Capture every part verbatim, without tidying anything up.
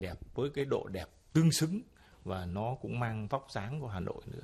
đẹp với cái độ đẹp tương xứng và nó cũng mang vóc dáng của Hà Nội nữa.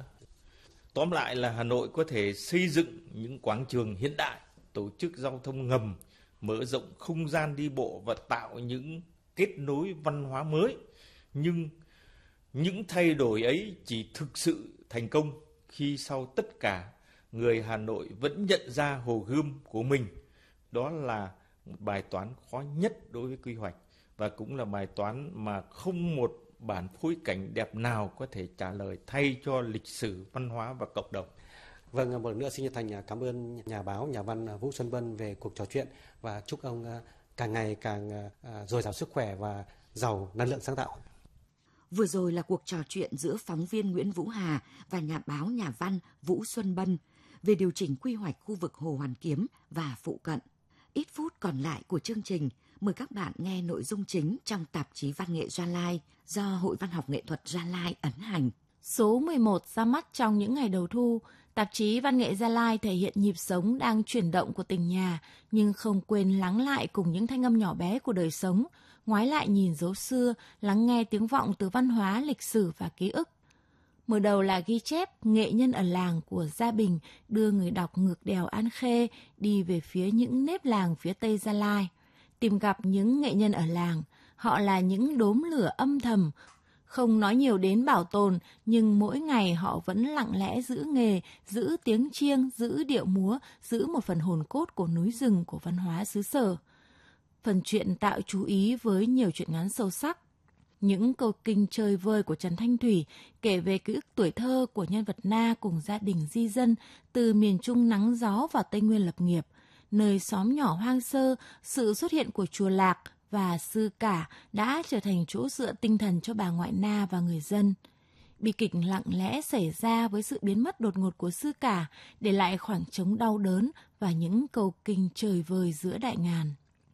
Tóm lại là Hà Nội có thể xây dựng những quảng trường hiện đại, tổ chức giao thông ngầm, mở rộng không gian đi bộ và tạo những kết nối văn hóa mới. Nhưng những thay đổi ấy chỉ thực sự thành công khi sau tất cả người Hà Nội vẫn nhận ra hồ gươm của mình. Đó là một bài toán khó nhất đối với quy hoạch và cũng là bài toán mà không một bản phối cảnh đẹp nào có thể trả lời thay cho lịch sử, văn hóa và cộng đồng. Vâng, một lần nữa xin chân thành cảm ơn nhà báo, nhà văn Vũ Xuân Bân về cuộc trò chuyện và chúc ông càng ngày càng dồi dào sức khỏe và giàu năng lượng sáng tạo. Vừa rồi là cuộc trò chuyện giữa phóng viên Nguyễn Vũ Hà và nhà báo, nhà văn Vũ Xuân Bân về điều chỉnh quy hoạch khu vực Hồ Hoàn Kiếm và phụ cận. Ít phút còn lại của chương trình, mời các bạn nghe nội dung chính trong tạp chí Văn nghệ Gia Lai do Hội Văn học Nghệ thuật Gia Lai ấn hành. Số mười một ra mắt trong những ngày đầu thu, tạp chí Văn nghệ Gia Lai thể hiện nhịp sống đang chuyển động của tình nhà, nhưng không quên lắng lại cùng những thanh âm nhỏ bé của đời sống, ngoái lại nhìn dấu xưa, lắng nghe tiếng vọng từ văn hóa, lịch sử và ký ức. Mở đầu là ghi chép nghệ nhân ở làng của Gia Bình đưa người đọc ngược đèo An Khê đi về phía những nếp làng phía tây Gia Lai. Tìm gặp những nghệ nhân ở làng, họ là những đốm lửa âm thầm, không nói nhiều đến bảo tồn, nhưng mỗi ngày họ vẫn lặng lẽ giữ nghề, giữ tiếng chiêng, giữ điệu múa, giữ một phần hồn cốt của núi rừng của văn hóa xứ sở. Phần truyện tạo chú ý với nhiều truyện ngắn sâu sắc. Những câu kinh chơi vơi của Trần Thanh Thủy kể về ký ức tuổi thơ của nhân vật Na cùng gia đình di dân từ miền Trung nắng gió vào Tây Nguyên lập nghiệp, nơi xóm nhỏ hoang sơ, sự xuất hiện của chùa Lạc và sư cả đã trở thành chỗ dựa tinh thần cho bà ngoại Na và người dân. Bi kịch lặng lẽ xảy ra với sự biến mất đột ngột của sư cả, để lại khoảng trống đau đớn và những câu kinh trời vời giữa đại ngàn.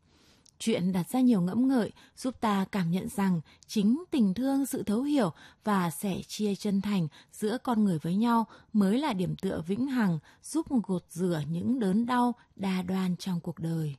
Chuyện đặt ra nhiều ngẫm ngợi, giúp ta cảm nhận rằng chính tình thương, sự thấu hiểu và sẻ chia chân thành giữa con người với nhau mới là điểm tựa vĩnh hằng, giúp gột rửa những đớn đau đa đoan trong cuộc đời.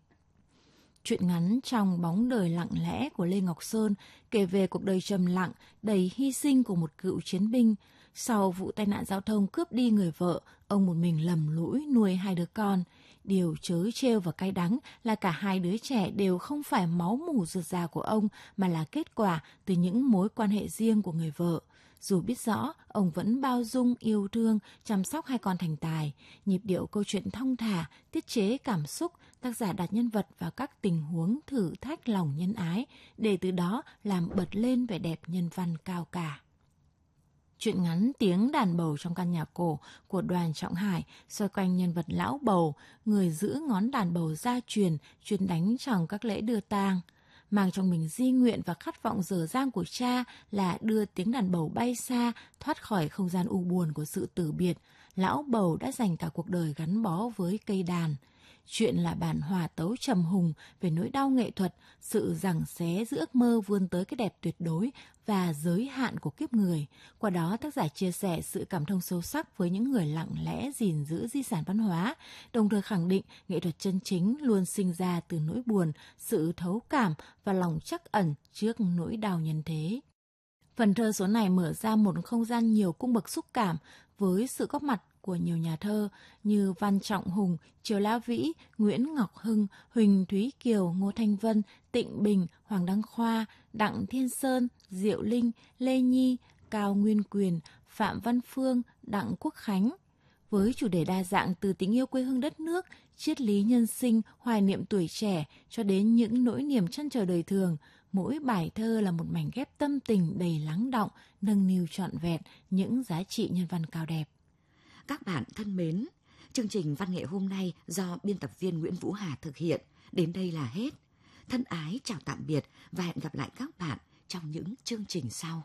Truyện ngắn Trong bóng đời lặng lẽ của Lê Ngọc Sơn kể về cuộc đời trầm lặng, đầy hy sinh của một cựu chiến binh. Sau vụ tai nạn giao thông cướp đi người vợ, ông một mình lầm lũi nuôi hai đứa con. Điều trớ trêu và cay đắng là cả hai đứa trẻ đều không phải máu mủ ruột già của ông, mà là kết quả từ những mối quan hệ riêng của người vợ. Dù biết rõ, ông vẫn bao dung, yêu thương, chăm sóc hai con thành tài. Nhịp điệu câu chuyện thong thả, tiết chế cảm xúc, tác giả đặt nhân vật vào các tình huống thử thách lòng nhân ái, để từ đó làm bật lên vẻ đẹp nhân văn cao cả. Truyện ngắn Tiếng đàn bầu trong căn nhà cổ của Đoàn Trọng Hải xoay quanh nhân vật lão bầu, người giữ ngón đàn bầu gia truyền, chuyên đánh trong các lễ đưa tang. Mang trong mình di nguyện và khát vọng dở dang của cha là đưa tiếng đàn bầu bay xa, thoát khỏi không gian u buồn của sự tử biệt, lão bầu đã dành cả cuộc đời gắn bó với cây đàn. Chuyện là bản hòa tấu trầm hùng về nỗi đau nghệ thuật, sự giằng xé giữa ước mơ vươn tới cái đẹp tuyệt đối và giới hạn của kiếp người. Qua đó, tác giả chia sẻ sự cảm thông sâu sắc với những người lặng lẽ gìn giữ di sản văn hóa, đồng thời khẳng định nghệ thuật chân chính luôn sinh ra từ nỗi buồn, sự thấu cảm và lòng trắc ẩn trước nỗi đau nhân thế. Phần thơ số này mở ra một không gian nhiều cung bậc xúc cảm với sự góp mặt của nhiều nhà thơ như Văn Trọng Hùng, Triều La Vĩ, Nguyễn Ngọc Hưng, Huỳnh Thúy Kiều, Ngô Thanh Vân, Tịnh Bình, Hoàng Đăng Khoa, Đặng Thiên Sơn, Diệu Linh, Lê Nhi, Cao Nguyên Quyền, Phạm Văn Phương, Đặng Quốc Khánh. Với chủ đề đa dạng từ tình yêu quê hương đất nước, triết lý nhân sinh, hoài niệm tuổi trẻ cho đến những nỗi niềm trăn trở đời thường, mỗi bài thơ là một mảnh ghép tâm tình đầy lắng đọng, nâng niu trọn vẹn những giá trị nhân văn cao đẹp. Các bạn thân mến, chương trình văn nghệ hôm nay do biên tập viên Nguyễn Vũ Hà thực hiện đến đây là hết. Thân ái chào tạm biệt và hẹn gặp lại các bạn trong những chương trình sau.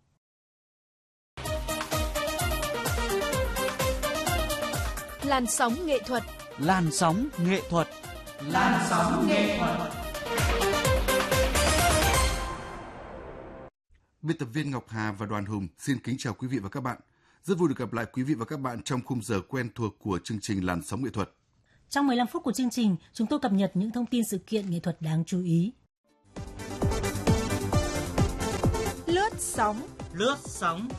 Làn sóng nghệ thuật. Làn sóng nghệ thuật. Làn sóng nghệ thuật. Biên tập viên Ngọc Hà và Đoàn Hùng xin kính chào quý vị và các bạn. Rất vui được gặp lại quý vị và các bạn trong khung giờ quen thuộc của chương trình Làn sóng nghệ thuật. Trong mười lăm phút của chương trình, chúng tôi cập nhật những thông tin sự kiện nghệ thuật đáng chú ý. sóng, lướt sóng.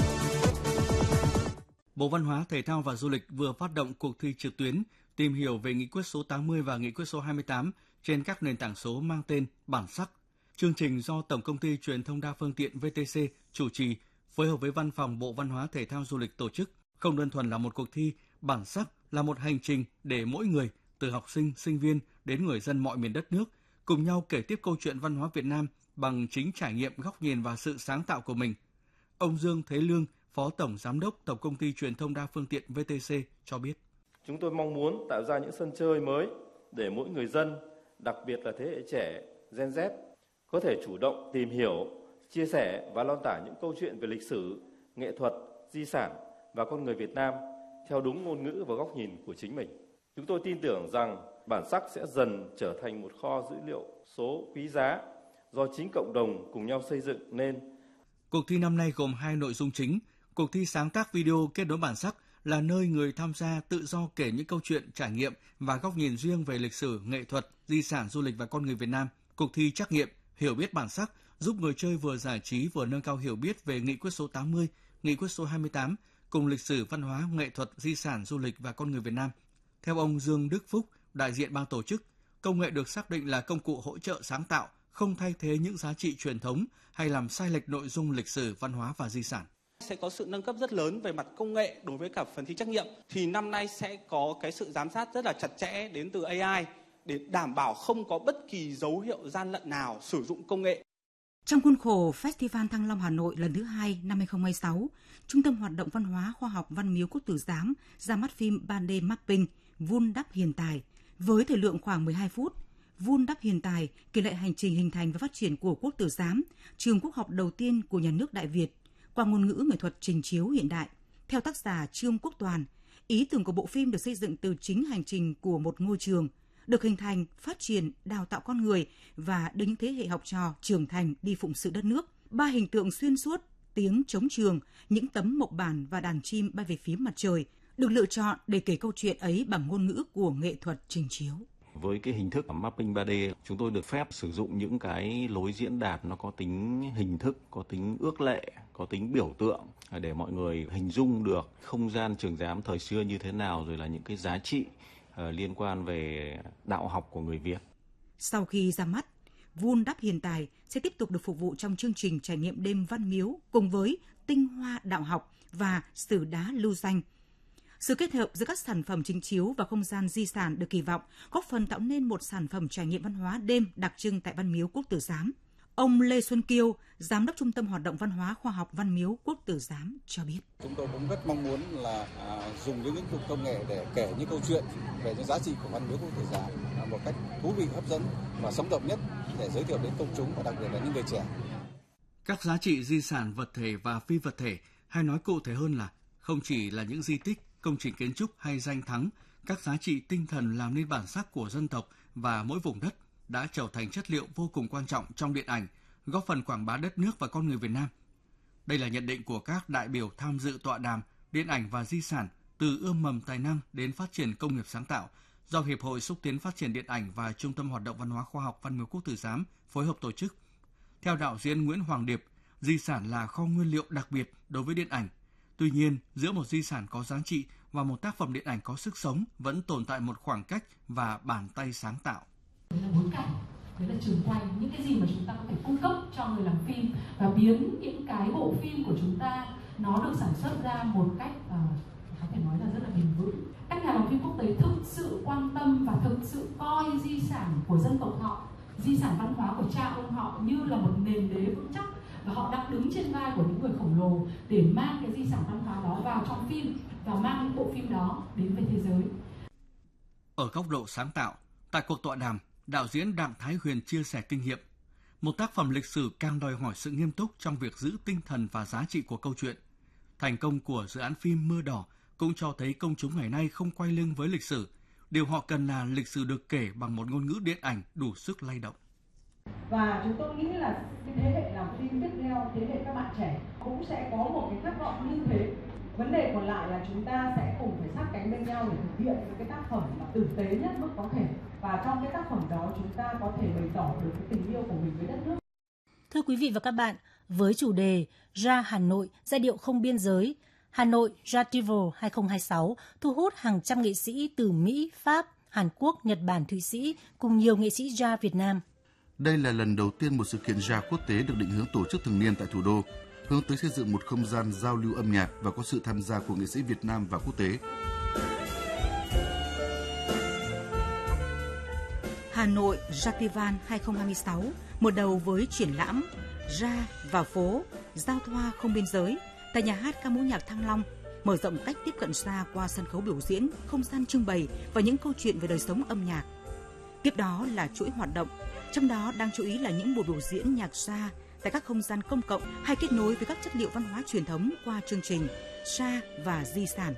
Bộ Văn hóa, Thể thao và Du lịch vừa phát động cuộc thi trực tuyến tìm hiểu về nghị quyết số tám mươi và nghị quyết số hai mươi tám trên các nền tảng số mang tên Bản sắc. Chương trình do Tổng công ty Truyền thông đa phương tiện vê tê xê chủ trì, phối hợp với Văn phòng Bộ Văn hóa, Thể thao, Du lịch tổ chức. Không đơn thuần là một cuộc thi, Bản sắc là một hành trình để mỗi người, từ học sinh, sinh viên đến người dân mọi miền đất nước, cùng nhau kể tiếp câu chuyện văn hóa Việt Nam bằng chính trải nghiệm, góc nhìn và sự sáng tạo của mình. Ông Dương Thế Lương, Phó Tổng Giám đốc Tổng công ty Truyền thông đa phương tiện vê tê xê cho biết. Chúng tôi mong muốn tạo ra những sân chơi mới để mỗi người dân, đặc biệt là thế hệ trẻ, Gen Z, có thể chủ động tìm hiểu, chia sẻ và lan tỏa những câu chuyện về lịch sử, nghệ thuật, di sản và con người Việt Nam theo đúng ngôn ngữ và góc nhìn của chính mình. Chúng tôi tin tưởng rằng bản sắc sẽ dần trở thành một kho dữ liệu số quý giá do chính cộng đồng cùng nhau xây dựng nên. Cuộc thi năm nay gồm hai nội dung chính. Cuộc thi sáng tác video kết nối bản sắc là nơi người tham gia tự do kể những câu chuyện, trải nghiệm và góc nhìn riêng về lịch sử, nghệ thuật, di sản, du lịch và con người Việt Nam. Cuộc thi trắc nghiệm hiểu biết bản sắc giúp người chơi vừa giải trí vừa nâng cao hiểu biết về nghị quyết số tám mươi, nghị quyết số hai mươi tám cùng lịch sử, văn hóa, nghệ thuật, di sản, du lịch và con người Việt Nam. Theo ông Dương Đức Phúc, đại diện ban tổ chức, công nghệ được xác định là công cụ hỗ trợ sáng tạo, không thay thế những giá trị truyền thống hay làm sai lệch nội dung lịch sử, văn hóa và di sản. Sẽ có sự nâng cấp rất lớn về mặt công nghệ đối với cả phần thi trắc nghiệm. Thì năm nay sẽ có cái sự giám sát rất là chặt chẽ đến từ a i để đảm bảo không có bất kỳ dấu hiệu gian lận nào sử dụng công nghệ. Trong khuôn khổ Festival Thăng Long Hà Nội lần thứ hai năm hai không hai sáu, Trung tâm Hoạt động Văn hóa Khoa học Văn miếu Quốc tử Giám ra mắt phim ba D Mapping Vun đắp hiện tài với thời lượng khoảng mười hai phút. Vun đắp hiện tài kể lại hành trình hình thành và phát triển của Quốc tử Giám, trường quốc học đầu tiên của nhà nước Đại Việt, qua ngôn ngữ nghệ thuật trình chiếu hiện đại. Theo tác giả Trương Quốc Toàn, ý tưởng của bộ phim được xây dựng từ chính hành trình của một ngôi trường, được hình thành, phát triển, đào tạo con người và đưa những thế hệ học trò trưởng thành đi phụng sự đất nước. Ba hình tượng xuyên suốt, tiếng trống trường, những tấm mộc bản và đàn chim bay về phía mặt trời được lựa chọn để kể câu chuyện ấy bằng ngôn ngữ của nghệ thuật trình chiếu. Với cái hình thức mapping ba D, chúng tôi được phép sử dụng những cái lối diễn đạt nó có tính hình thức, có tính ước lệ, có tính biểu tượng để mọi người hình dung được không gian trường giám thời xưa như thế nào, rồi là những cái giá trị uh, liên quan về đạo học của người Việt. Sau khi ra mắt, Vun đắp hiện tài sẽ tiếp tục được phục vụ trong chương trình trải nghiệm đêm văn miếu cùng với tinh hoa đạo học và sử đá lưu danh. Sự kết hợp giữa các sản phẩm trình chiếu và không gian di sản được kỳ vọng góp phần tạo nên một sản phẩm trải nghiệm văn hóa đêm đặc trưng tại Văn miếu Quốc tử Giám. Ông Lê Xuân Kiêu, Giám đốc Trung tâm Hoạt động Văn hóa Khoa học Văn miếu Quốc tử Giám cho biết. Chúng tôi cũng rất mong muốn là à, dùng những lĩnh vực công nghệ để kể những câu chuyện về những giá trị của Văn miếu Quốc tử Giám à, một cách thú vị, hấp dẫn và sống động nhất để giới thiệu đến công chúng và đặc biệt là những người trẻ. Các giá trị di sản vật thể và phi vật thể, hay nói cụ thể hơn là không chỉ là những di tích, công trình kiến trúc hay danh thắng, các giá trị tinh thần làm nên bản sắc của dân tộc và mỗi vùng đất đã trở thành chất liệu vô cùng quan trọng trong điện ảnh, góp phần quảng bá đất nước và con người Việt Nam. Đây là nhận định của các đại biểu tham dự tọa đàm Điện ảnh và di sản từ ươm mầm tài năng đến phát triển công nghiệp sáng tạo do Hiệp hội Xúc tiến Phát triển Điện ảnh và Trung tâm Hoạt động Văn hóa Khoa học Văn miếu Quốc tử Giám phối hợp tổ chức. Theo đạo diễn Nguyễn Hoàng Điệp, di sản là kho nguyên liệu đặc biệt đối với điện ảnh. Tuy nhiên, giữa một di sản có giá trị và một tác phẩm điện ảnh có sức sống vẫn tồn tại một khoảng cách và bàn tay sáng tạo. Đấy là bối cảnh, đấy là trường quay, những cái gì mà chúng ta có thể cung cấp cho người làm phim và biến những cái bộ phim của chúng ta nó được sản xuất ra một cách uh, có thể nói là rất là bền vững. Các nhà làm phim quốc tế thực sự quan tâm và thực sự coi di sản của dân tộc họ, di sản văn hóa của cha ông họ như là một nền đế vững chắc. Và họ đang đứng trên vai của những người khổng lồ để mang cái di sản văn hóa đó vào trong phim và mang những bộ phim đó đến với thế giới. Ở góc độ sáng tạo, tại cuộc tọa đàm, đạo diễn Đặng Thái Huyền chia sẻ kinh nghiệm. Một tác phẩm lịch sử càng đòi hỏi sự nghiêm túc trong việc giữ tinh thần và giá trị của câu chuyện. Thành công của dự án phim Mưa Đỏ cũng cho thấy công chúng ngày nay không quay lưng với lịch sử. Điều họ cần là lịch sử được kể bằng một ngôn ngữ điện ảnh đủ sức lay động. Và chúng tôi nghĩ là cái thế hệ làm phim tiếp theo, thế hệ các bạn trẻ cũng sẽ có một cái khát vọng như thế. Vấn đề còn lại là chúng ta sẽ cùng phải sát cánh bên nhau để thực hiện những cái tác phẩm mà tử tế nhất mức có thể. Và trong cái tác phẩm đó chúng ta có thể bày tỏ được cái tình yêu của mình với đất nước. Thưa quý vị và các bạn, với chủ đề Ra Hà Nội, giai điệu không biên giới. Hà Nội Jatival hai không hai sáu thu hút hàng trăm nghệ sĩ từ Mỹ, Pháp, Hàn Quốc, Nhật Bản, Thụy Sĩ cùng nhiều nghệ sĩ jazz Việt Nam. Đây là lần đầu tiên một sự kiện jazz quốc tế được định hướng tổ chức thường niên tại thủ đô, hướng tới xây dựng một không gian giao lưu âm nhạc và có sự tham gia của nghệ sĩ Việt Nam và quốc tế. Hà Nội Jatival hai không hai sáu mở đầu với triển lãm Ra vào phố, giao thoa không biên giới tại nhà hát ca mối nhạc Thăng Long, mở rộng cách tiếp cận xa qua sân khấu biểu diễn, không gian trưng bày và những câu chuyện về đời sống âm nhạc. Tiếp đó là chuỗi hoạt động, trong đó đáng chú ý là những buổi biểu diễn nhạc xa tại các không gian công cộng hay kết nối với các chất liệu văn hóa truyền thống qua chương trình Sa và Di sản.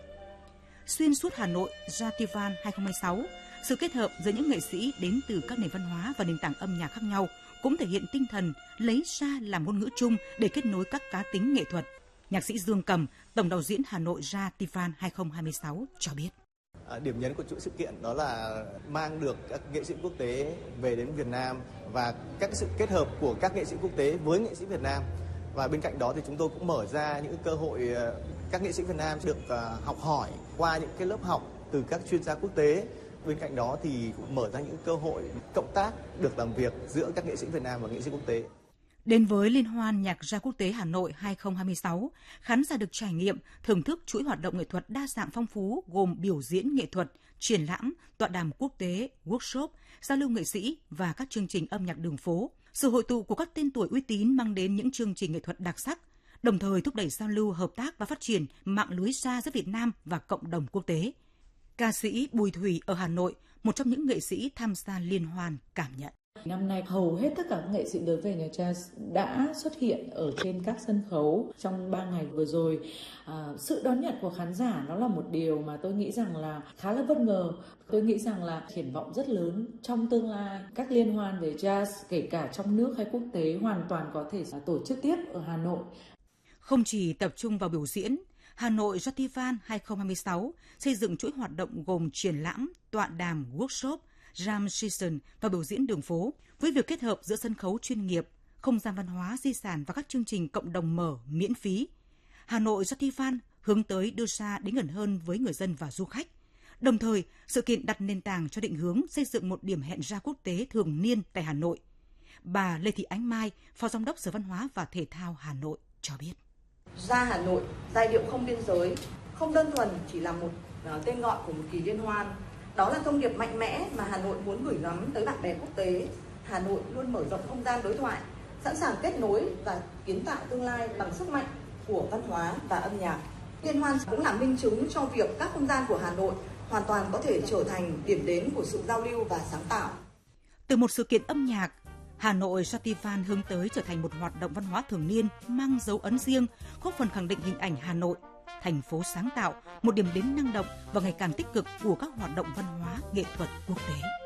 Xuyên suốt Hà Nội Jatival hai không hai sáu, sự kết hợp giữa những nghệ sĩ đến từ các nền văn hóa và nền tảng âm nhạc khác nhau cũng thể hiện tinh thần lấy Sa làm ngôn ngữ chung để kết nối các cá tính nghệ thuật. Nhạc sĩ Dương Cầm, tổng đạo diễn Hà Nội Jatival hai không hai sáu cho biết. À, điểm nhấn của chuỗi sự kiện đó là mang được các nghệ sĩ quốc tế về đến Việt Nam và các sự kết hợp của các nghệ sĩ quốc tế với nghệ sĩ Việt Nam. Và bên cạnh đó thì chúng tôi cũng mở ra những cơ hội các nghệ sĩ Việt Nam được học hỏi qua những cái lớp học từ các chuyên gia quốc tế. Bên cạnh đó thì cũng mở ra những cơ hội cộng tác được làm việc giữa các nghệ sĩ Việt Nam và nghệ sĩ quốc tế. Đến với Liên hoan Nhạc jazz quốc tế Hà Nội hai không hai sáu, khán giả được trải nghiệm, thưởng thức chuỗi hoạt động nghệ thuật đa dạng phong phú gồm biểu diễn nghệ thuật, triển lãm, tọa đàm quốc tế, workshop, giao lưu nghệ sĩ và các chương trình âm nhạc đường phố. Sự hội tụ của các tên tuổi uy tín mang đến những chương trình nghệ thuật đặc sắc, đồng thời thúc đẩy giao lưu, hợp tác và phát triển mạng lưới jazz giữa Việt Nam và cộng đồng quốc tế. Ca sĩ Bùi Thủy ở Hà Nội, một trong những nghệ sĩ tham gia liên hoan, cảm nhận. Năm nay hầu hết tất cả các nghệ sĩ đến về nhạc jazz đã xuất hiện ở trên các sân khấu trong ba ngày vừa rồi. À, sự đón nhận của khán giả nó là một điều mà tôi nghĩ rằng là khá là bất ngờ. Tôi nghĩ rằng là triển vọng rất lớn trong tương lai. Các liên hoan về jazz kể cả trong nước hay quốc tế hoàn toàn có thể tổ chức tiếp ở Hà Nội. Không chỉ tập trung vào biểu diễn, Hà Nội Jatival hai không hai sáu xây dựng chuỗi hoạt động gồm triển lãm, tọa đàm, workshop, jam session và biểu diễn đường phố với việc kết hợp giữa sân khấu chuyên nghiệp, không gian văn hóa, di sản và các chương trình cộng đồng mở miễn phí. Hà Nội Jatival hướng tới đưa Sa đến gần hơn với người dân và du khách. Đồng thời, sự kiện đặt nền tảng cho định hướng xây dựng một điểm hẹn ra quốc tế thường niên tại Hà Nội. Bà Lê Thị Ánh Mai, Phó Giám đốc Sở Văn hóa và Thể thao Hà Nội cho biết. Ra Hà Nội, giai điệu không biên giới, không đơn thuần chỉ là một uh, tên gọi của một kỳ liên hoan. Đó là thông điệp mạnh mẽ mà Hà Nội muốn gửi gắm tới bạn bè quốc tế. Hà Nội luôn mở rộng không gian đối thoại, sẵn sàng kết nối và kiến tạo tương lai bằng sức mạnh của văn hóa và âm nhạc. Liên hoan cũng là minh chứng cho việc các không gian của Hà Nội hoàn toàn có thể trở thành điểm đến của sự giao lưu và sáng tạo. Từ một sự kiện âm nhạc, Hà Nội Jatival hướng tới trở thành một hoạt động văn hóa thường niên mang dấu ấn riêng, góp phần khẳng định hình ảnh Hà Nội, thành phố sáng tạo, một điểm đến năng động và ngày càng tích cực của các hoạt động văn hóa nghệ thuật quốc tế.